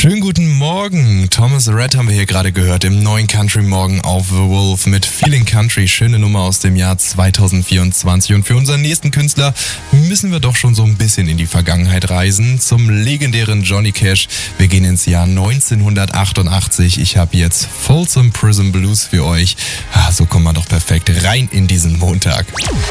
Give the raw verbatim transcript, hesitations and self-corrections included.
Schönen guten Morgen. Thomas Rhett haben wir hier gerade gehört im neuen Country Morgen auf The Wolf mit Feeling Country. Schöne Nummer aus dem Jahr zweitausendvierundzwanzig. Und für unseren nächsten Künstler müssen wir doch schon so ein bisschen in die Vergangenheit reisen. Zum legendären Johnny Cash. Wir gehen ins Jahr neunzehnhundertachtundachtzig. Ich habe jetzt Folsom Prison Blues für euch. Ah, so kommt man doch perfekt rein in diesen Montag.